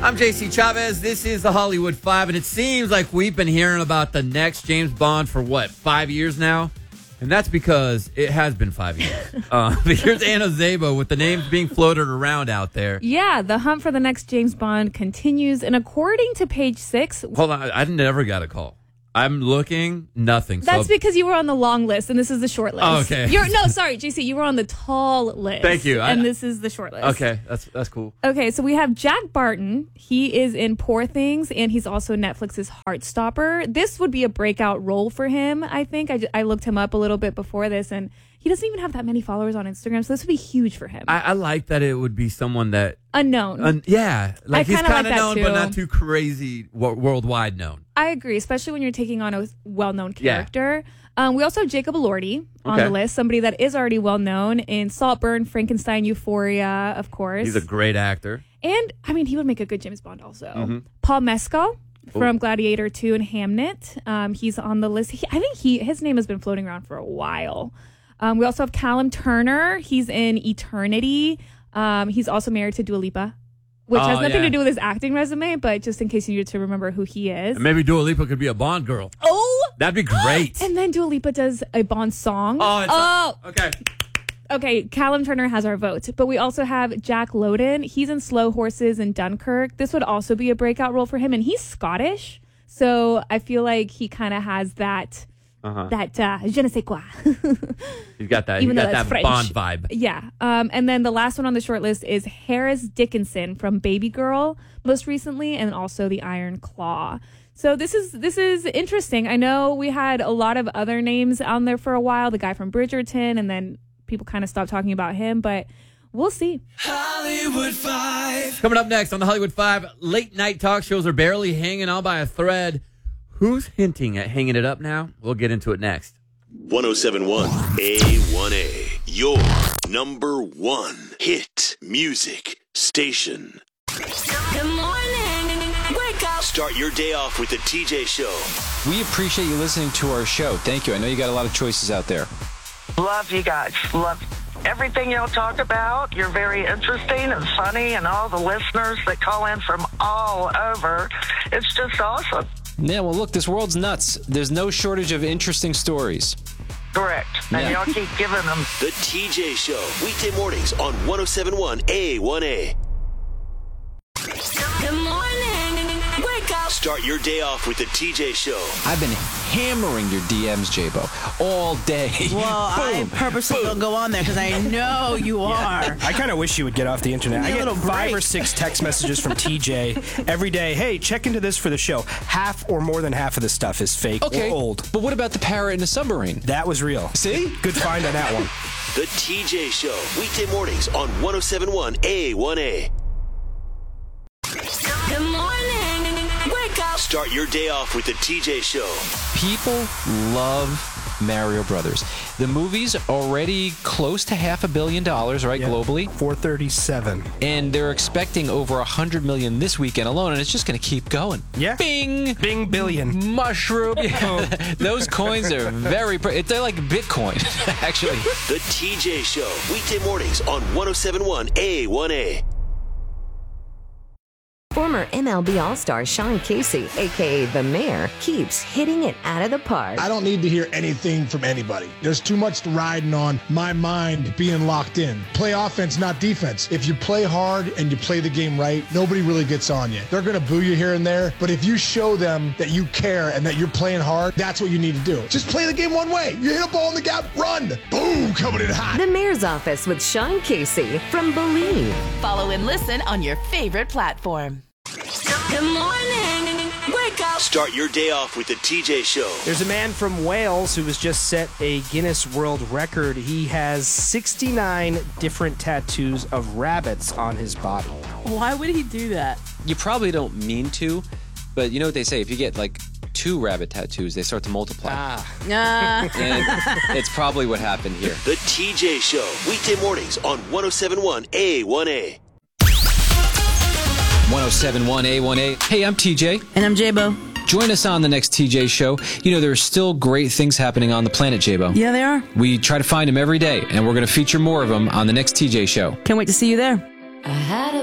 I'm JC Chavez. This is the Hollywood Five, and it seems like we've been hearing about the next James Bond for, 5 years now? And that's because it has been 5 years. Here's Anna Szabo with the names being floated around out there. Yeah, the hunt for the next James Bond continues, and according to Page Six... Hold on, I never got a call. I'm looking, nothing. That's because you were on the long list, and this is the short list. Oh, okay. JC, you were on the tall list. Thank you. And this is the short list. Okay, that's cool. Okay, so we have Jack Barton. He is in Poor Things, and he's also Netflix's Heartstopper. This would be a breakout role for him, I think. I looked him up a little bit before this, and he doesn't even have that many followers on Instagram, so this would be huge for him. I like that it would be someone that... Unknown. Yeah. Like he's kind of known, too. but not too crazy worldwide known. I agree, especially when you're taking on a well-known character. Yeah. We also have Jacob Elordi on the list, somebody that is already well-known in Saltburn, Frankenstein, Euphoria, of course. He's a great actor. And, he would make a good James Bond also. Mm-hmm. Paul Mescal from Gladiator 2 and Hamnet. He's on the list. I think his name has been floating around for a while. We also have Callum Turner. He's in Eternity. He's also married to Dua Lipa, which has nothing to do with his acting resume, but just in case you needed to remember who he is. And maybe Dua Lipa could be a Bond girl. Oh! That'd be great. And then Dua Lipa does a Bond song. Okay. Okay, Callum Turner has our vote. But we also have Jack Lowden. He's in Slow Horses and Dunkirk. This would also be a breakout role for him, and he's Scottish. So I feel like he kind of has that... je ne sais quoi. You've got that. You got that French Bond vibe. Yeah. And then the last one on the short list is Harris Dickinson from Baby Girl, most recently, and also The Iron Claw. So this is interesting. I know we had a lot of other names on there for a while. The guy from Bridgerton, and then people kind of stopped talking about him, but we'll see. Hollywood Five. Coming up next on the Hollywood Five, late night talk shows are barely hanging on by a thread. Who's hinting at hanging it up now? We'll get into it next. 107.1 A1A, your number one hit music station. Good morning. Wake up. Start your day off with the TJ Show. We appreciate you listening to our show. Thank you. I know you got a lot of choices out there. Love you guys. Love everything y'all talk about. You're very interesting and funny, and all the listeners that call in from all over. It's just awesome. Yeah, well, look, this world's nuts. There's no shortage of interesting stories. Correct. And y'all keep giving them. The TJ Show, weekday mornings on 107.1 A1A. Good morning. Wake up. Start your day off with the TJ Show. I've been hammering your DMs, Jabo, all day. Well, I purposely don't go on there because I know you are. I kind of wish you would get off the internet. I get 5 or 6 text messages from TJ every day. Hey, check into this for the show. Half or more than half of this stuff is fake or old. But what about the parrot in the submarine? That was real. See? Good find on that one. The TJ Show, weekday mornings on 107.1 A1A. Good morning. Wake up. Start your day off with the TJ Show. People love Mario Brothers. The movie's already close to $500 million, right, globally? 437. And they're expecting over 100 million this weekend alone, and it's just going to keep going. Yeah. Bing! Bing billion. Mushroom. Those coins are they're like Bitcoin, actually. The TJ Show, weekday mornings on 107.1 A1A. Former MLB All-Star Sean Casey, a.k.a. The Mayor, keeps hitting it out of the park. I don't need to hear anything from anybody. There's too much riding on my mind being locked in. Play offense, not defense. If you play hard and you play the game right, nobody really gets on you. They're going to boo you here and there, but if you show them that you care and that you're playing hard, that's what you need to do. Just play the game one way. You hit a ball in the gap, run. Boom, coming in hot. The Mayor's Office with Sean Casey from Believe. Follow and listen on your favorite platform. Good morning. Wake up. Start your day off with the TJ Show. There's a man from Wales who has just set a Guinness World Record. He has 69 different tattoos of rabbits on his body. Why would he do that? You probably don't mean to, but you know what they say, if you get like 2 rabbit tattoos, they start to multiply. And it's probably what happened here. The TJ Show, weekday mornings on 107.1 A1A. 107.1 A1A. Hey, I'm TJ. And I'm Jabo. Join us on the next TJ Show. You know, there are still great things happening on the planet, Jabo. Yeah, they are. We try to find them every day, and we're going to feature more of them on the next TJ Show. Can't wait to see you there. I had